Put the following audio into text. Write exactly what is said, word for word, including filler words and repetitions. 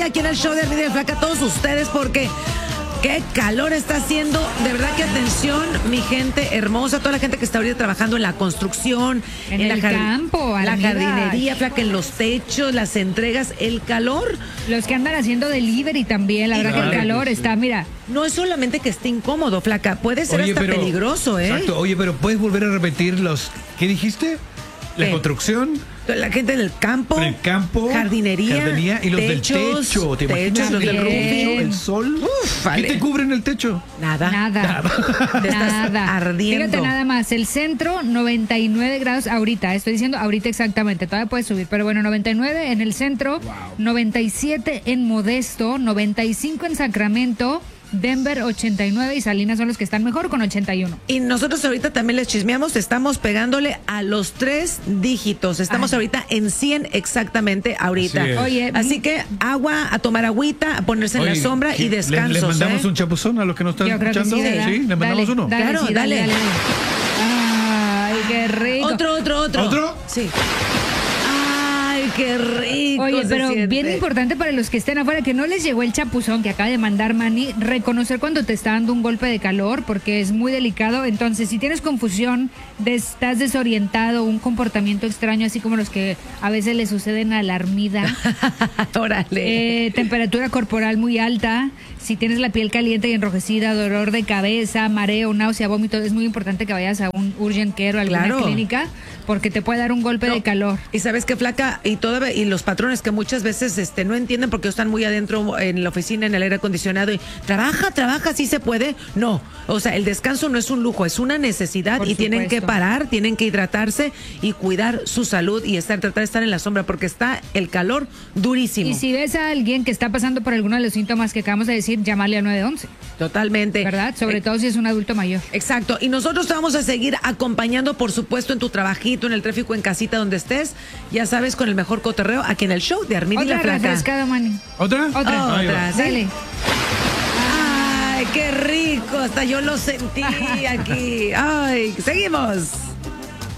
bienvenida aquí en el show de Armida y Flaca a todos ustedes porque qué calor está haciendo. De verdad que atención, mi gente hermosa, toda la gente que está ahorita trabajando en la construcción, en, en el la campo, la Armida. jardinería, Flaca, en los techos, las entregas, el calor. Los que andan haciendo delivery también, la verdad Claro, que el calor sí. está, mira. No es solamente que esté incómodo, Flaca, puede ser Oye, hasta pero- peligroso, ¿eh? Exacto. Oye, pero puedes volver a repetir los... ¿Qué dijiste? La ¿Qué? construcción, La gente del campo, el campo, jardinería, jardinería y los techos, del techo. ¿Te imaginas techos, los el del Bien. roofing. el sol? Uf, ¿Qué vale. te cubre en el techo? Nada. Nada. Te estás Nada. ardiendo. Fíjate nada más, el centro noventa y nueve grados ahorita, estoy diciendo ahorita exactamente, todavía puede subir, pero bueno, noventa y nueve en el centro, noventa y siete en Modesto, noventa y cinco en Sacramento, Denver ochenta y nueve y Salinas son los que están mejor con ochenta y uno. Y nosotros ahorita también les chismeamos, estamos pegándole a los tres dígitos. Estamos Ay. ahorita en cien exactamente ahorita. Así es. Oye, Así que agua, a tomar agüita, a ponerse en Oye, la sombra y ¿le- descansos. ¿Le mandamos ¿eh? un chapuzón a los que nos están yo creo que escuchando? sí, ¿verdad? ¿le mandamos Dale, uno? Dale, Claro, sí, dale, dale. dale, dale. Ay, qué rico. Otro, otro, otro. ¿Otro? Sí. Ay, qué rico. Oye, se pero siente. bien importante para los que estén afuera, que no les llegó el chapuzón que acaba de mandar Manny, reconocer cuando te está dando un golpe de calor, porque es muy delicado. Entonces, si tienes confusión, de- estás desorientado, un comportamiento extraño, así como los que a veces le suceden a la Armida, Órale. eh, temperatura corporal muy alta, si tienes la piel caliente y enrojecida, dolor de cabeza, mareo, náusea, vómito, es muy importante que vayas a un urgent care o alguna Claro. clínica, porque te puede dar un golpe No. de calor. Y sabes qué, Flaca, y toda, y los patrones que muchas veces este no entienden porque están muy adentro en la oficina, en el aire acondicionado y trabaja, trabaja, sí se puede. No, o sea, el descanso no es un lujo, es una necesidad Por y tienen que supuesto. parar, tienen que hidratarse y cuidar su salud y estar, tratar de estar en la sombra porque está el calor durísimo. Y si ves a alguien que está pasando por alguno de los síntomas que acabamos de decir, llámale al nueve once, Totalmente. ¿verdad? Sobre Eh, todo si es un adulto mayor. Exacto, y nosotros te vamos a seguir acompañando, por supuesto, en tu trabajito, en el tráfico, en casita, donde estés, ya sabes, con el mejor cotorreo aquí en el show de Armida y la Otra Flaca. refrescada, Manny. ¿Otra? Otra. Ahí va. Otra, ¿sí? Dale. Ay, qué rico, hasta yo lo sentí aquí. Ay, seguimos.